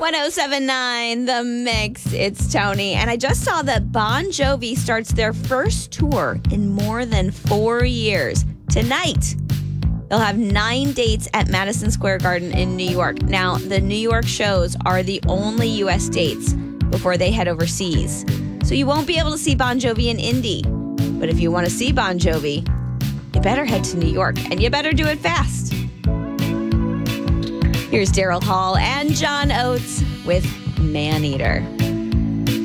1079 The Mix. It's Tony. And I just saw that Bon Jovi starts their first tour in more than 4 years. Tonight, they'll have 9 dates at Madison Square Garden in New York. Now, the New York shows are the only U.S. dates before they head overseas. So you won't be able to see Bon Jovi in Indy. But if you want to see Bon Jovi, you better head to New York, and you better do it fast. Here's Daryl Hall and John Oates with Man Eater.